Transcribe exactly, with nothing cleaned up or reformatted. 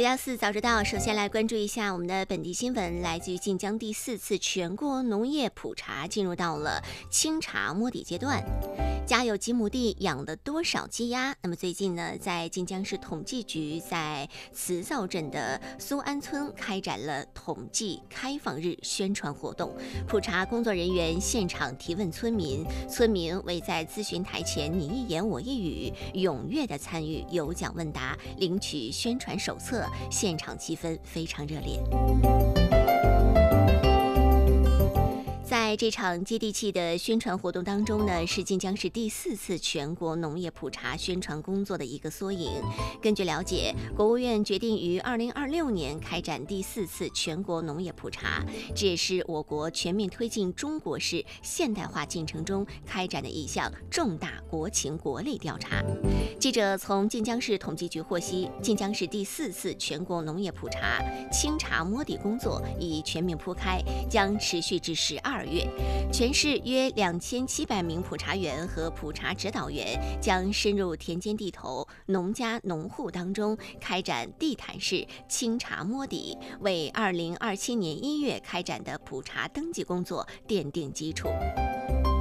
九幺四早知道，首先来关注一下我们的本地新闻，来自于晋江第四次全国农业普查进入到了清查摸底阶段。家有几亩地，养了多少鸡鸭？那么最近呢，在晋江市统计局在慈灶镇的苏安村开展了统计开放日宣传活动，普查工作人员现场提问村民，村民为在咨询台前你一言我一语，踊跃的参与有奖问答，领取宣传手册，现场气氛非常热烈。在这场接地气的宣传活动当中呢，是晋江市第四次全国农业普查宣传工作的一个缩影。根据了解，国务院决定于二零二六年开展第四次全国农业普查，这也是我国全面推进中国式现代化进程中开展的一项重大国情国类调查。记者从晋江市统计局获悉，晋江市第四次全国农业普查清查摸底工作已全面铺开，将持续至十二月。全市约两千七百名普查员和普查指导员将深入田间地头、农家农户当中，开展地毯式清查摸底，为二零二七年一月开展的普查登记工作奠定基础。